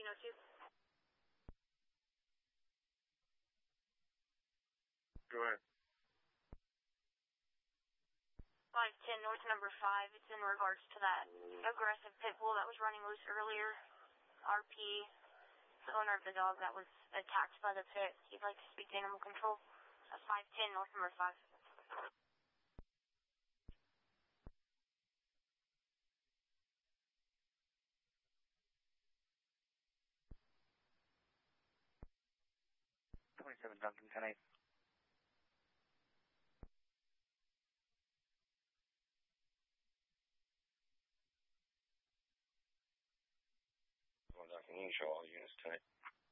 1502. Go ahead. 510 North number 5. It's in regards to that aggressive pit bull that was running loose earlier. RP, the owner of the dog that was attacked by the pit. He'd like to speak to animal control. 510 North number 5. Duncan 10-8. Duncan, you can show all units tonight.